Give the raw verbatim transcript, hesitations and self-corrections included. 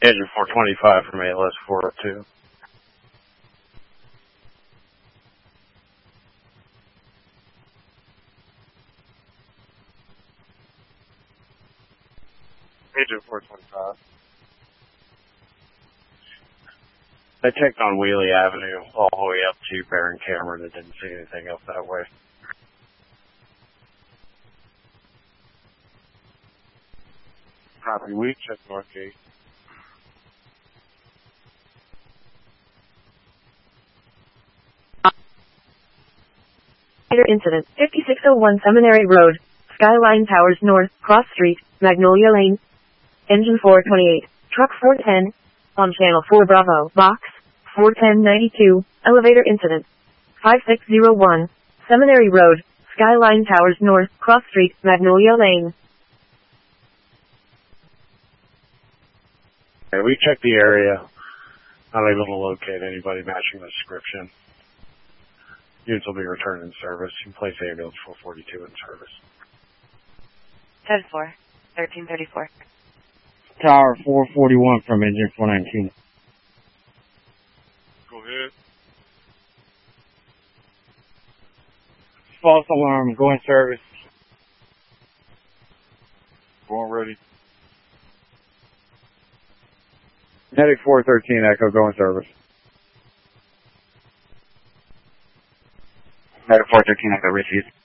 Engine four twenty-five from A L S four oh two. Engine four twenty-five. I checked on Wheelie Avenue all the way up to Barron Cameron and didn't see anything up that way. Copy, we check Northgate. Incident, fifty-six oh one Seminary Road, Skyline Towers North, Cross Street, Magnolia Lane. Engine four twenty-eight, Truck four ten, on Channel four Bravo, Box, four ten ninety-two, Elevator Incident. five six oh one, Seminary Road, Skyline Towers North, Cross Street, Magnolia Lane. Okay, we checked the area. Not able to locate anybody matching the description. Units will be returned in service. You can place ambulance four forty-two in service. ten four, thirteen thirty-four. Tower four forty-one from engine four nineteen. Go ahead. False alarm, go in service. Going ready. Medic four thirteen Echo, go in service. Medic four thirteen Echo, received.